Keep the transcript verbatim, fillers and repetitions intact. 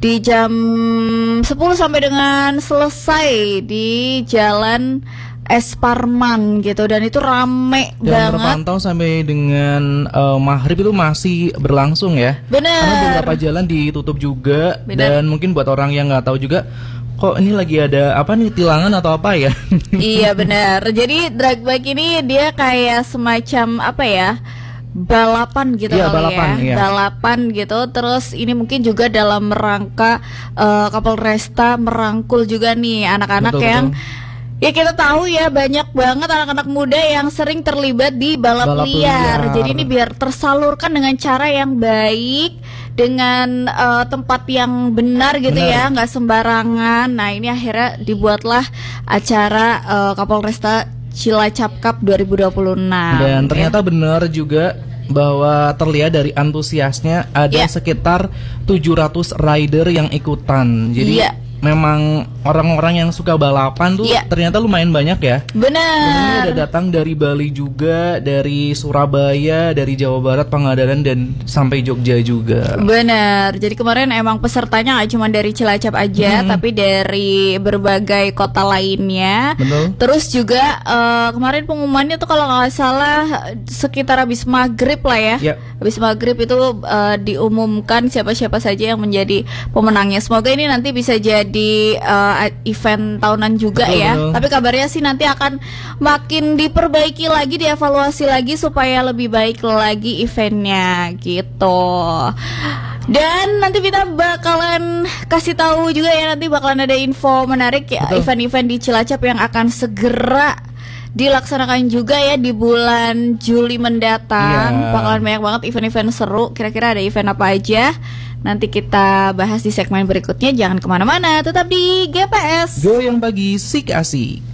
di jam sepuluh sampai dengan selesai di Jalan Es Parman gitu, dan itu rame dan banget. Terpantau sampai dengan uh, maghrib itu masih berlangsung ya. Bener. Karena beberapa jalan ditutup juga. Bener. Dan mungkin buat orang yang nggak tahu juga, kok ini lagi ada apa nih, tilangan atau apa ya? Iya benar. Jadi drag bike ini dia kayak semacam apa ya? Balapan gitu Iya, kali balapan, ya, iya. balapan gitu. Terus ini mungkin juga dalam rangka uh, Kapolresta merangkul juga nih anak-anak Betul, yang betul. ya kita tahu ya, banyak banget anak-anak muda yang sering terlibat di balap, Balap liar. liar. Jadi ini biar tersalurkan dengan cara yang baik, dengan uh, tempat yang benar gitu. Benar. Ya, nggak sembarangan. Nah ini akhirnya dibuatlah acara uh, Kapolresta Cilacap Cup dua ribu dua puluh enam. Dan ternyata benar juga bahwa terlihat dari antusiasnya ada Ya. sekitar tujuh ratus rider yang ikutan. Jadi Ya. memang orang-orang yang suka balapan tuh Ya. ternyata lumayan banyak ya. Dan ini Benar. ada datang dari Bali juga, dari Surabaya, dari Jawa Barat, Pangandaran, dan sampai Jogja juga. Benar. Jadi kemarin emang pesertanya nggak cuma dari Cilacap aja, Hmm. tapi dari berbagai kota lainnya. Betul. Terus juga eh, kemarin pengumumannya tuh kalau nggak salah sekitar habis maghrib lah ya. Ya. Habis maghrib itu eh, diumumkan siapa-siapa saja yang menjadi pemenangnya. Semoga ini nanti bisa jadi eh, event tahunan juga. Betul, ya. betul. Tapi kabarnya sih nanti akan makin diperbaiki lagi, dievaluasi lagi supaya lebih baik lagi eventnya gitu. Dan nanti kita bakalan kasih tahu juga ya, nanti bakalan ada info menarik ya, Betul. event-event di Cilacap yang akan segera dilaksanakan juga ya di bulan Juli mendatang. Iya. Bakalan banyak banget event-event seru. Kira-kira ada event apa aja? Nanti kita bahas di segmen berikutnya. Jangan kemana-mana, tetap di G P S. Go yang pagi, sik asik.